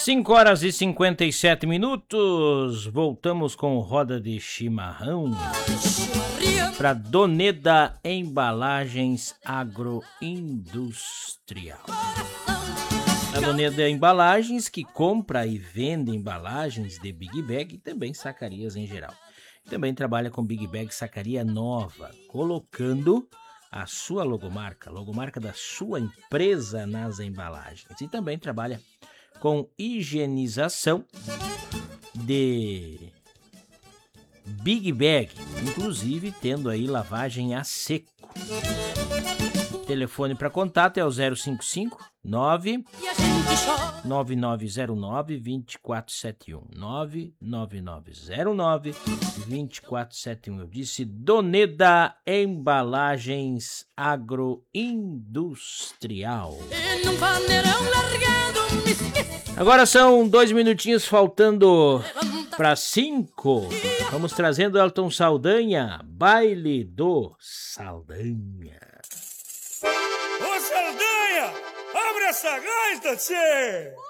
5h57. Voltamos com roda de chimarrão para Doneda Embalagens Agroindustrial. A Doneda Embalagens, que compra e vende embalagens de Big Bag e também sacarias em geral. Também trabalha com Big Bag sacaria nova, colocando a sua logomarca da sua empresa nas embalagens. E também trabalha com higienização de Big Bag, inclusive tendo aí lavagem a seco. Telefone para contato é o 055 99909 2471 99909 2471. Eu disse Doneda Embalagens Agroindustrial. Agora são 2 minutinhos faltando para 5. Vamos trazendo Elton Saldanha, Baile do Saldanha. Ô Saldanha, abre essa gaita, tchê!